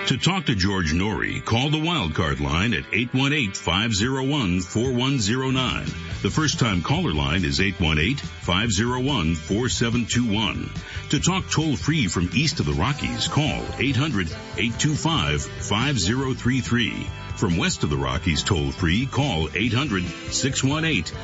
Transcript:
To talk to George Norrie, call the Wildcard line at 818-501-4109. The first-time caller line is 818-501-4721. To talk toll-free from east of the Rockies, call 800-825-5033. From west of the Rockies toll-free, call 800-618